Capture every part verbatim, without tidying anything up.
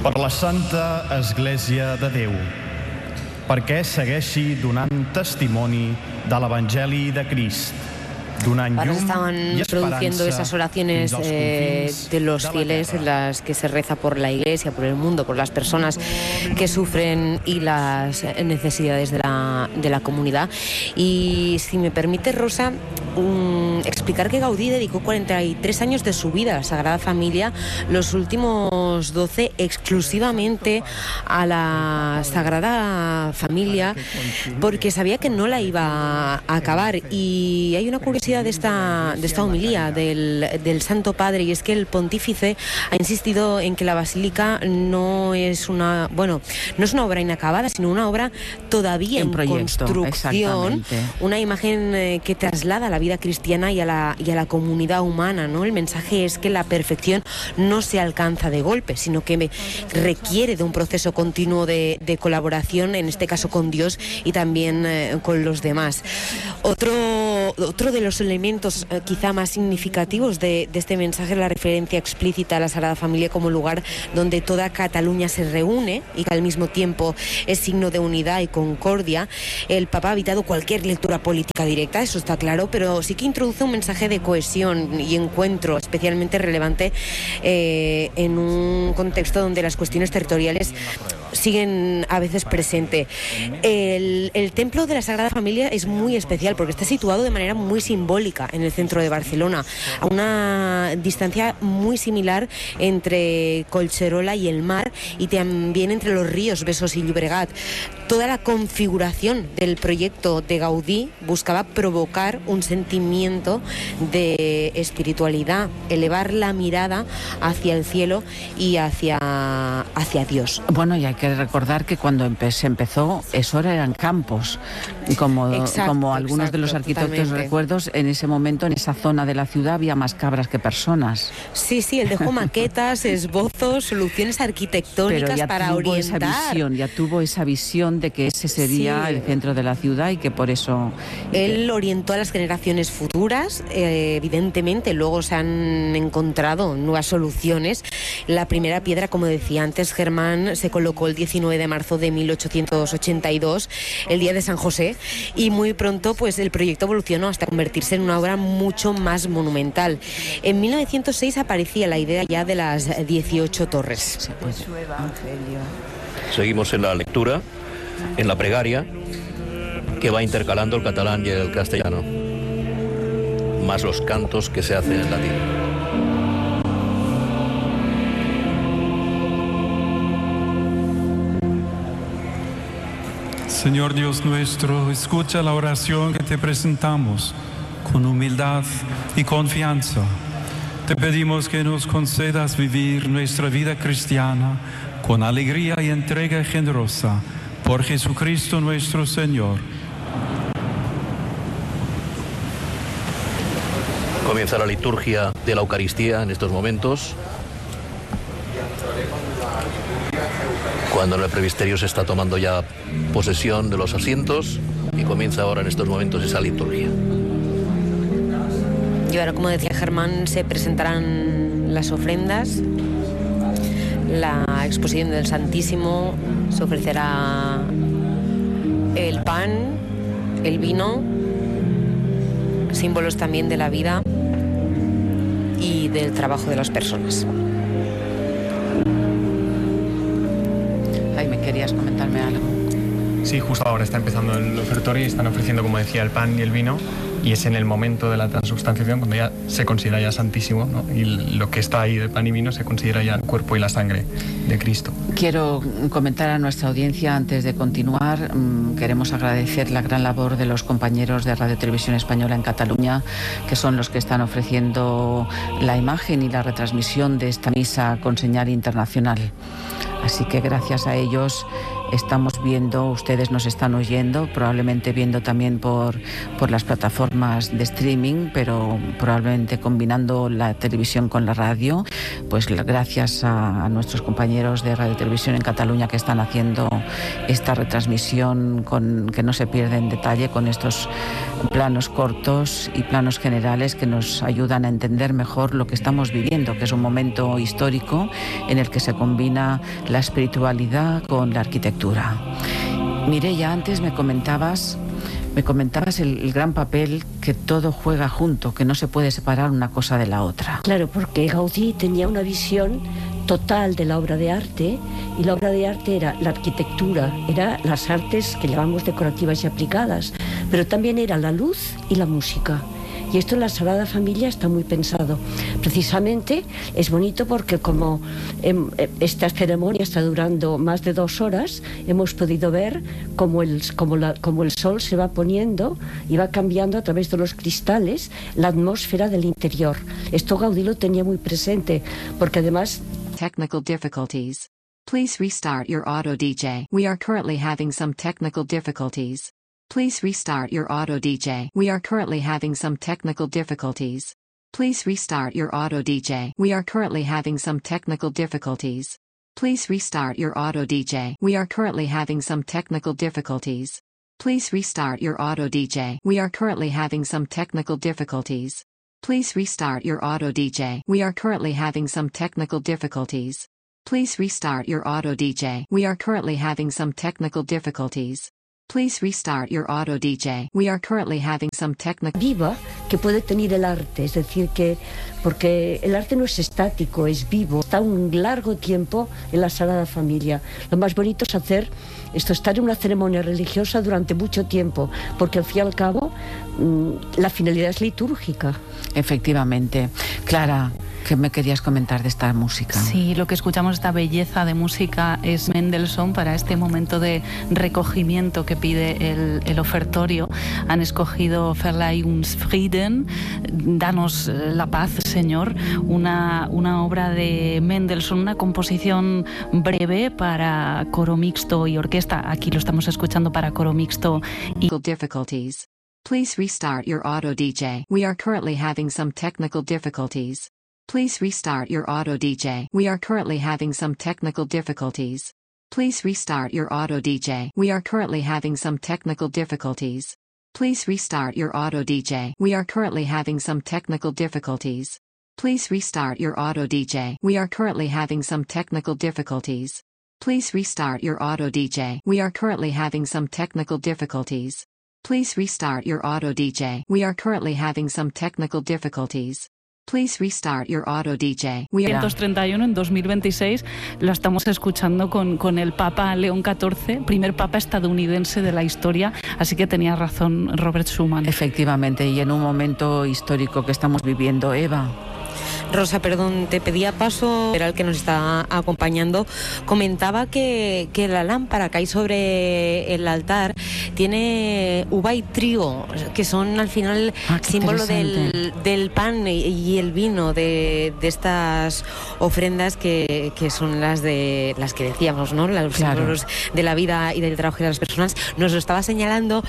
Per la Santa Església de Déu, perquè segueixi donant testimoni de l'Evangeli de Crist. Ahora estaban produciendo esas oraciones eh, de los fieles en las que se reza por la Iglesia, por el mundo, por las personas que sufren y las necesidades de la, de la comunidad. Y si me permite, Rosa, um, explicar que Gaudí dedicó cuarenta y tres años de su vida a la Sagrada Familia, los últimos doce exclusivamente a la Sagrada Familia, porque sabía que no la iba a acabar. Y hay una curiosidad de esta, de esta homilía del, del Santo Padre, y es que el pontífice ha insistido en que la basílica no es una, bueno, no es una obra inacabada, sino una obra todavía en, en construcción, una imagen eh, que traslada a la vida cristiana y a la, y a la comunidad humana, ¿no? El mensaje es que la perfección no se alcanza de golpe, sino que requiere de un proceso continuo de, de colaboración, en este caso con Dios y también eh, con los demás. Otro, otro de los elementos eh, quizá más significativos de, de este mensaje es la referencia explícita a la Sagrada Familia como lugar donde toda Cataluña se reúne y que al mismo tiempo es signo de unidad y concordia. El Papa ha evitado cualquier lectura política directa, eso está claro, pero sí que introduce un mensaje de cohesión y encuentro especialmente relevante eh, en un contexto donde las cuestiones territoriales siguen a veces presente. El, el templo de la Sagrada Familia es muy especial porque está situado de manera muy simbólica en el centro de Barcelona, a una distancia muy similar entre Collserola y el mar, y también entre los ríos Besós y Llobregat. Toda la configuración del proyecto de Gaudí buscaba provocar un sentimiento de espiritualidad, elevar la mirada hacia el cielo y hacia, hacia Dios. Bueno, y hay que recordar que cuando empe- se empezó, eso eran campos, como, exacto, como algunos exacto, de los arquitectos totalmente. recuerdos, en ese momento, en esa zona de la ciudad, había más cabras que personas. Sí, sí, él dejó maquetas, esbozos, soluciones arquitectónicas Pero ya para tuvo orientar. esa visión, ya tuvo esa visión de que ese sería Sí. el centro de la ciudad y que por eso... Él orientó a las generaciones futuras, eh, evidentemente, luego se han encontrado nuevas soluciones. La primera piedra, como decía antes Germán, se colocó el diecinueve de marzo de mil ochocientos ochenta y dos, el día de San José, y muy pronto pues el proyecto evolucionó hasta convertirse en una obra mucho más monumental. En mil novecientos seis aparecía la idea ya de las dieciocho torres. Seguimos en la lectura, en la plegaria, que va intercalando el catalán y el castellano, más los cantos que se hacen en latín. Señor Dios nuestro, escucha la oración que te presentamos con humildad y confianza. Te pedimos que nos concedas vivir nuestra vida cristiana con alegría y entrega generosa por Jesucristo nuestro Señor. Comienza la liturgia de la Eucaristía en estos momentos, cuando en el presbiterio se está tomando ya posesión de los asientos, y comienza ahora en estos momentos esa liturgia. Y ahora, como decía Germán, se presentarán las ofrendas, la exposición del Santísimo, se ofrecerá el pan, el vino, símbolos también de la vida y del trabajo de las personas. Jaime, ¿querías comentarme algo? Sí, justo ahora está empezando el ofertorio y están ofreciendo, como decía, el pan y el vino, y es en el momento de la transubstanciación cuando ya se considera ya santísimo, ¿no? Y lo que está ahí de pan y vino se considera ya el cuerpo y la sangre de Cristo. Quiero comentar a nuestra audiencia antes de continuar. Queremos agradecer la gran labor de los compañeros de Radio Televisión Española en Cataluña, que son los que están ofreciendo la imagen y la retransmisión de esta misa con señal internacional. Así que gracias a ellos estamos viendo, ustedes nos están oyendo, probablemente viendo también por, por las plataformas de streaming, pero probablemente combinando la televisión con la radio, pues gracias a, a nuestros compañeros de Radio Televisión en Cataluña que están haciendo esta retransmisión con, que no se pierde en detalle, con estos planos cortos y planos generales que nos ayudan a entender mejor lo que estamos viviendo, que es un momento histórico en el que se combina la espiritualidad con la arquitectura. Mireia, antes me comentabas, me comentabas el, el gran papel que todo juega junto, que no se puede separar una cosa de la otra. Claro, porque Gaudí tenía una visión total de la obra de arte, y la obra de arte era la arquitectura, era las artes que llamamos decorativas y aplicadas, pero también era la luz y la música. Y esto en la Sagrada Familia está muy pensado. Precisamente es bonito porque como eh, esta ceremonia está durando más de dos horas, hemos podido ver cómo el, cómo, la, cómo el sol se va poniendo y va cambiando a través de los cristales la atmósfera del interior. Esto Gaudí lo tenía muy presente, porque además... Technical difficulties. Please restart your auto D J. We are currently having some technical difficulties. Please restart your auto D J. We are currently having some technical difficulties. Please restart your auto D J. We are currently having some technical difficulties. Please restart your auto D J. We are currently having some technical difficulties. Please restart your auto D J. We are currently having some technical difficulties. Please restart your auto D J. We are currently having some technical difficulties. Please restart your auto D J. We are currently having some technical difficulties. Please restart your auto D J. We are currently having some technical... Viva que puede tener el arte, es decir, que porque el arte no es estático, es vivo, está un largo tiempo en la Sagrada Familia. Lo más bonito es hacer esto, estar en una ceremonia religiosa durante mucho tiempo, porque al fin y al cabo la finalidad es litúrgica. Efectivamente. Clara, ¿qué me querías comentar de esta música? Sí, lo que escuchamos, esta belleza de música, es Mendelssohn para este momento de recogimiento que pide el, el ofertorio. Han escogido Verleih uns Frieden, danos la paz, Señor, una, una obra de Mendelssohn, una composición breve para coro mixto y orquesta. Aquí lo estamos escuchando para coro mixto y... Difficulties. Please restart your auto D J. We are currently having some technical difficulties. Please restart your auto D J. We are currently having some technical difficulties. Please restart your auto D J. We are currently having some technical difficulties. Please restart your auto D J. We are currently having some technical difficulties. Please restart your auto D J. We are currently having some technical difficulties. Please restart your auto D J. We are currently having some technical difficulties. Please restart your auto D J. We are currently having some technical difficulties. Please restart your auto D J. mil novecientos treinta y uno, en dos mil veintiséis, lo estamos escuchando con, con el Papa León catorce, primer Papa estadounidense de la historia, así que tenía razón Robert Schumann. Efectivamente, y en un momento histórico que estamos viviendo, Eva. Rosa, perdón, te pedía paso, era el que nos está acompañando, comentaba que, que la lámpara que hay sobre el altar tiene uva y trigo, que son al final ah, símbolo del, del pan y el vino de, de estas ofrendas que, que son las de las que decíamos, ¿no? Los claro. símbolos de la vida y del trabajo de las personas. Nos lo estaba señalando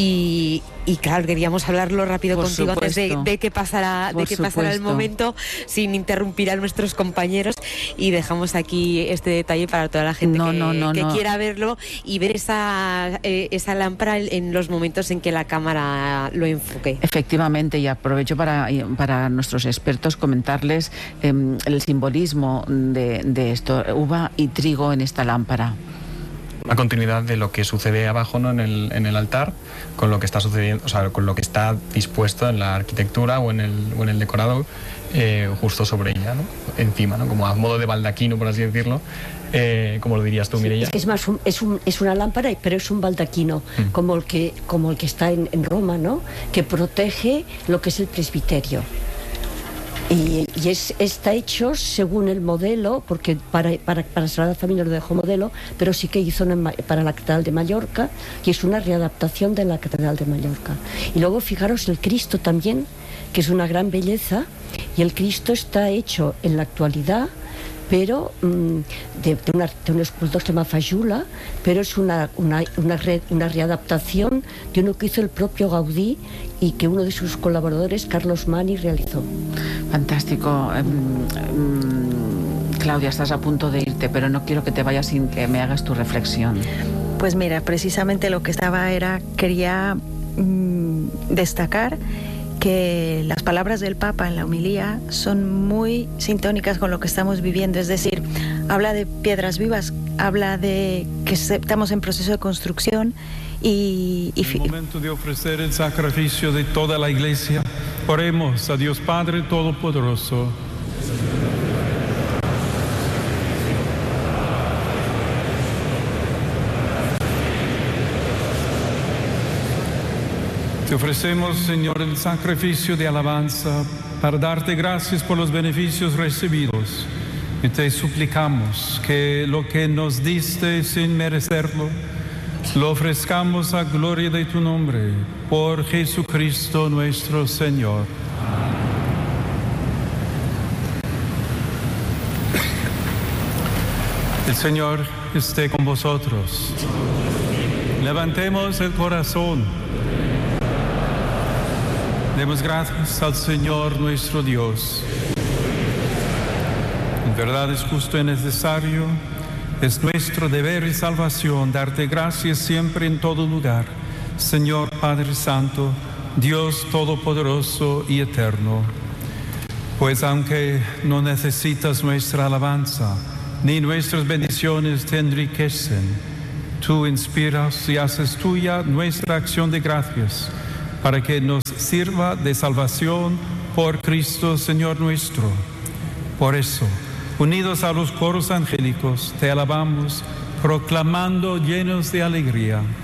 y, y claro, queríamos hablarlo rápido Por contigo supuesto. antes de, de que pasara, de que pasara el momento, sin interrumpir a nuestros compañeros, y dejamos aquí este detalle para toda la gente no, que, no, no, que no. quiera verlo y ver esa, eh, esa lámpara en los momentos en que la cámara lo enfoque. Efectivamente, y aprovecho para, para nuestros expertos comentarles eh, el simbolismo de, de esto, uva y trigo en esta lámpara. Una continuidad de lo que sucede abajo, ¿no? en, el, en el altar, con lo que está sucediendo, o sea, con lo que está dispuesto en la arquitectura o en el, o en el decorado, eh, justo sobre ella, ¿no? Encima, ¿no? Como a modo de baldaquino, por así decirlo, eh, como lo dirías tú, sí, Mireia. Es que es más, un, es, un, es una lámpara, pero es un baldaquino, mm. como, el que, como el que está en, en Roma, ¿no? Que protege lo que es el presbiterio. Y, y es, está hecho según el modelo, porque para, para, para Sagrada Familia lo dejó modelo, pero sí que hizo una, para la Catedral de Mallorca, y es una readaptación de la Catedral de Mallorca. Y luego fijaros el Cristo también, que es una gran belleza, y el Cristo está hecho en la actualidad pero mm, de, de, una, de un escultor que se llama Fayula, pero es una, una, una, re, una readaptación de uno que hizo el propio Gaudí y que uno de sus colaboradores, Carlos Mani, realizó. Fantástico. Claudia, estás a punto de irte, pero no quiero que te vayas sin que me hagas tu reflexión. Pues mira, precisamente lo que estaba era, quería mmm, destacar que las palabras del Papa en la homilía son muy sintónicas con lo que estamos viviendo, es decir, habla de piedras vivas, habla de que estamos en proceso de construcción y... y en el momento de ofrecer el sacrificio de toda la Iglesia, oremos a Dios Padre Todopoderoso. Te ofrecemos, Señor, el sacrificio de alabanza para darte gracias por los beneficios recibidos y te suplicamos que lo que nos diste sin merecerlo, lo ofrezcamos a gloria de tu nombre, por Jesucristo nuestro Señor. El Señor esté con vosotros. Levantemos el corazón. Demos gracias al Señor nuestro Dios. En verdad es justo y necesario, es nuestro deber y salvación darte gracias siempre en todo lugar, Señor Padre Santo, Dios Todopoderoso y Eterno. Pues aunque no necesitas nuestra alabanza, ni nuestras bendiciones te enriquecen, tú inspiras y haces tuya nuestra acción de gracias, para que nos sirva de salvación por Cristo Señor nuestro. Por eso, unidos a los coros angélicos, te alabamos, proclamando llenos de alegría.